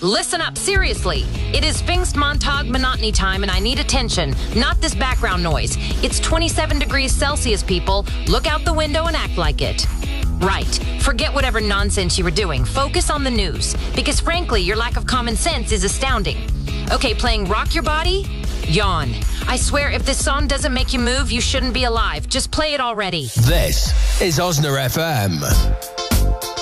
Listen up, seriously. It is Pfingstmontag monotony time, and I need attention, not this background noise. It's 27 degrees Celsius, people. Look out the window and act like it. Right. Forget whatever nonsense you were doing. Focus on the news. Because frankly, your lack of common sense is astounding. Okay, playing Rock Your Body? Yawn. I swear, if this song doesn't make you move, you shouldn't be alive. Just play it already. This is Osna FM.